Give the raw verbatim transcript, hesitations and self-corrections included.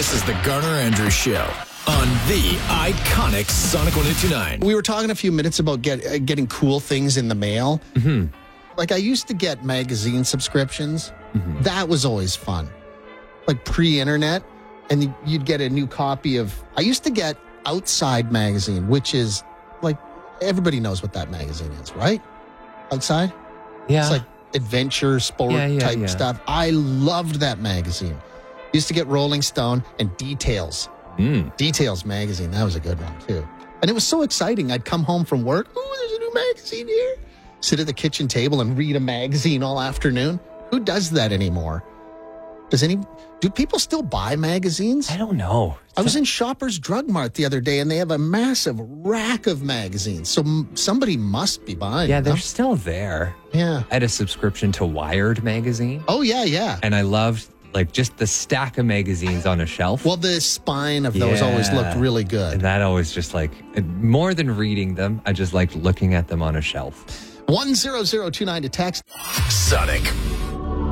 This is the Garner Andrews Show on the iconic Sonic one oh two nine. We were talking a few minutes about get, uh, getting cool things in the mail. Mm-hmm. Like I used to get magazine subscriptions. Mm-hmm. That was always fun. Like pre-internet, and you'd get a new copy of... I used to get Outside magazine, which is like... Everybody knows what that magazine is, right? Outside? Yeah. It's like adventure, sport Yeah, yeah, type yeah. stuff. I loved that magazine. Used to get Rolling Stone and Details. Mm. Details magazine. That was a good one, too. And it was so exciting. I'd come home from work. Oh, there's a new magazine here. Sit at the kitchen table and read a magazine all afternoon. Who does that anymore? Does any... Do people still buy magazines? I don't know. I was in Shoppers Drug Mart the other day, and they have a massive rack of magazines. So m- somebody must be buying Yeah, them. they're still there. Yeah. I had a subscription to Wired magazine, Oh, yeah, yeah. and I loved like just the stack of magazines on a shelf. Well, the spine of those Yeah. always looked really And good. that always just like, more than reading them, I just liked looking at them on a shelf. one zero zero two nine to text. Sonic